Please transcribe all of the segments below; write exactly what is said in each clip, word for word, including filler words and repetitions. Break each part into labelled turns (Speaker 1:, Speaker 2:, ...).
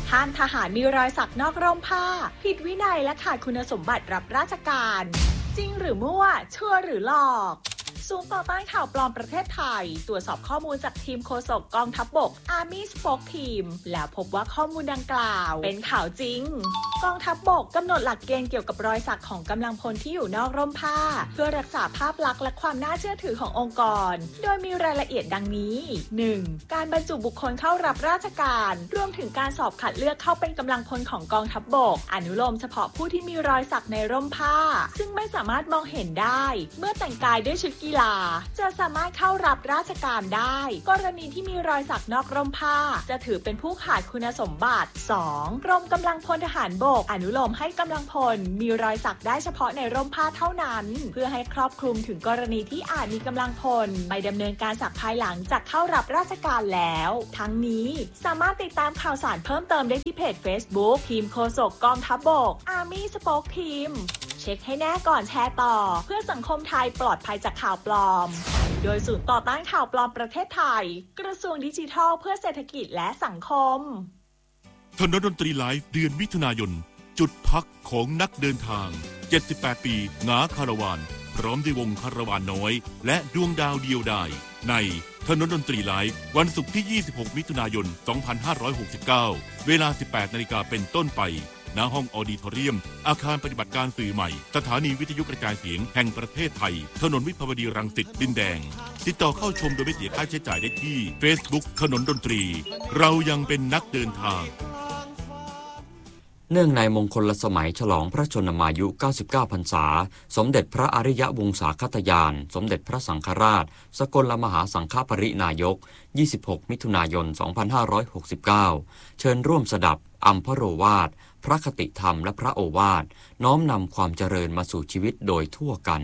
Speaker 1: ห้ามทหารมีรอยสักนอกร่มผ้าผิดวินัยและขาดคุณสมบัติรับราชการจริงหรือมั่วชั่วหรือหลอกศูนย์ต่อต้านข่าวปลอมประเทศไทยตรวจสอบข้อมูลจากทีมโฆษกกองทัพบก Army Spoke Team แล้วพบว่าข้อมูลดังกล่าวเป็นข่าวจริงกองทัพบกกำหนดหลักเกณฑ์เกี่ยวกับรอยสักของกำลังพลที่อยู่นอกร่มผ้าเพื่อรักษาภาพลักษณ์และความน่าเชื่อถือขององค์กรโดยมีรายละเอียดดังนี้ หนึ่ง การบรรจุบุคคลเข้ารับราชการรวมถึงการสอบคัดเลือกเข้าเป็นกำลังพลของกองทัพบกอนุโลมเฉพาะผู้ที่มีรอยสักในร่มผ้าซึ่งไม่สามารถมองเห็นได้เมื่อแต่งกายด้วยชุดกีฬาจะสามารถเข้ารับราชการได้กรณีที่มีรอยสักนอกร่มผ้าจะถือเป็นผู้ขาดคุณสมบัติ สอง กรมกำลังพลทหารบกอนุโลมให้กำลังพลมีรอยสักได้เฉพาะในร่มผ้าเท่านั้นเพื่อให้ครอบคลุมถึงกรณีที่อาจมีกำลังพลไปดำเนินการสักภายหลังจากเข้ารับราชการแล้วทั้งนี้สามารถติดตามข่าวสารเพิ่มเติมได้ที่เพจ Facebook ทีมโฆษกกองทัพบก Army Spoke Team เช็คให้แน่ก่อนแชร์ต่อเพื่อสังคมไทยปลอดภัยจากข่าวปลอมโดยศูนย์ต่อต้านข่าวปลอมประเทศไทยกระทรวงดิจิทัลเพื่อเศรษฐกิจและสังคม
Speaker 2: ถนนดนตรีไลฟ์เดือนมิถุนายนจุดพักของนักเดินทางเจ็ดสิบแปดปีหงาคาราวานพร้อมด้วยวงคาราวานน้อยและดวงดาวเดียวดายในถนนดนตรีไลฟ์วันศุกร์ที่ยี่สิบหกมิถุนายนสองพันห้าร้อยหกสิบเก้าเวลา สิบแปดนาฬิกาเป็นต้นไปณห้องออดิทอเรียมอาคารปฏิบัติการสื่อใหม่สถานีวิทยุกระจายเสียงแห่งประเทศไทยถนนวิภาวดีรังสิตดินแดงติดต่อเข้าชมโดยไม่เสียค่าใช้จ่ายได้ที่ Facebook ถนนดนตรีเรายังเป็นนักเดินทาง
Speaker 3: เนื่องในมงคลสมัยฉลองพระชนมายุเก้าสิบเก้าพรรษาสมเด็จพระอริยวงศาคตยานสมเด็จพระสังฆราชสกลมหาสังฆปรินายกยี่สิบหกมิถุนายนสองพันห้าร้อยหกสิบเก้าเชิญร่วมสดับอัมพโรวาทพระคติธรรมและพระโอวาทน้อมนำความเจริญมาสู่ชีวิตโดยทั่วกัน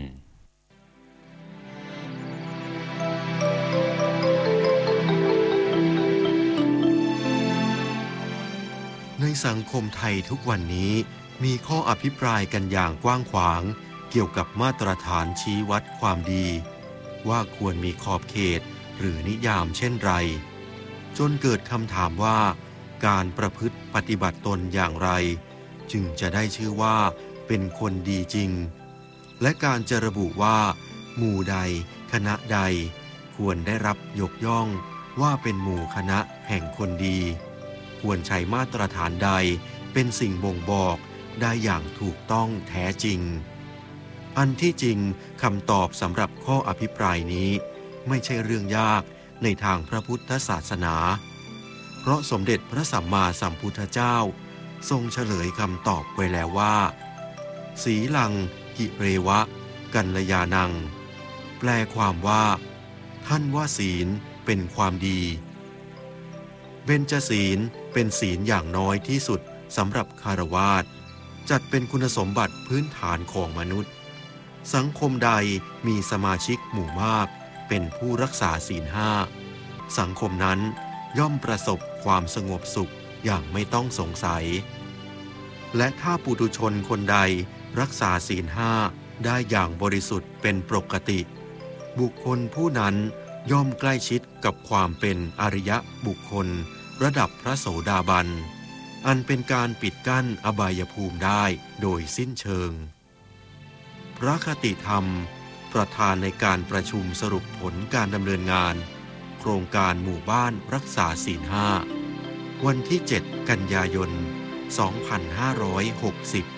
Speaker 4: ในสังคมไทยทุกวันนี้มีข้ออภิปรายกันอย่างกว้างขวางเกี่ยวกับมาตรฐานชี้วัดความดีว่าควรมีขอบเขตหรือนิยามเช่นไรจนเกิดคำถามว่าการประพฤติปฏิบัติตนอย่างไรจึงจะได้ชื่อว่าเป็นคนดีจริงและการจะระบุว่าหมู่ใดคณะใดควรได้รับยกย่องว่าเป็นหมู่คณะแห่งคนดีควรใช้มาตรฐานใดเป็นสิ่งบ่งบอกได้อย่างถูกต้องแท้จริงอันที่จริงคำตอบสำหรับข้ออภิปรายนี้ไม่ใช่เรื่องยากในทางพระพุทธศาสนาเพราะสมเด็จพระสัมมาสัมพุทธเจ้าทรงเฉลยคำตอบไว้แล้วว่าสีลังกิเรวะกัลยาณังแปลความว่าท่านว่าศีลเป็นความดีเบญจศีลเป็นศีลอย่างน้อยที่สุดสำหรับคฤหัสถ์จัดเป็นคุณสมบัติพื้นฐานของมนุษย์สังคมใดมีสมาชิกหมู่มากเป็นผู้รักษาศีลห้าสังคมนั้นย่อมประสบความสงบสุขอย่างไม่ต้องสงสัยและถ้าปุถุชนคนใดรักษาศีลห้าได้อย่างบริสุทธิ์เป็นปกติบุคคลผู้นั้นย่อมใกล้ชิดกับความเป็นอริยบุคคลระดับพระโสดาบันอันเป็นการปิดกั้นอบายภูมิได้โดยสิ้นเชิงพระคติธรรมประธานในการประชุมสรุปผลการดำเนินงานโครงการหมู่บ้านรักษาศีลห้าวันที่เจ็ดกันยายนสองพันห้าร้อยหกสิบ